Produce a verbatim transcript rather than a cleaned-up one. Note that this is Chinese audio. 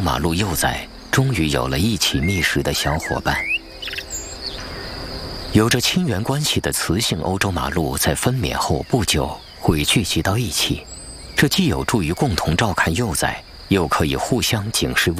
洲马鹿幼崽终于有了一起觅食的小伙伴。有着亲缘关系的雌性欧洲马鹿在分娩后不久会聚集到一起，这既有助于共同照看幼崽，又可以互相警示